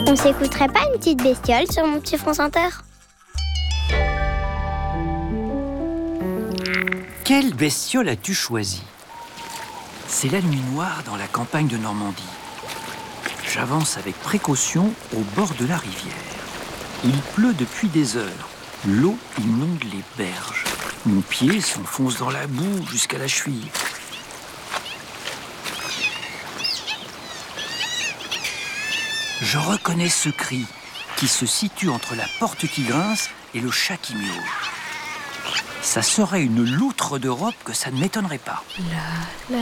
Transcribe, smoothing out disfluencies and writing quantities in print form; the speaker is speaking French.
On s'écouterait pas une petite bestiole sur mon petit France Inter? Quelle bestiole as-tu choisi? C'est la nuit noire dans la campagne de Normandie. J'avance avec précaution au bord de la rivière. Il pleut depuis des heures. L'eau inonde les berges. Mon pied s'enfonce dans la boue jusqu'à la cheville. Je reconnais ce cri qui se situe entre la porte qui grince et le chat qui miaule. Ça serait une loutre d'Europe que ça ne m'étonnerait pas. La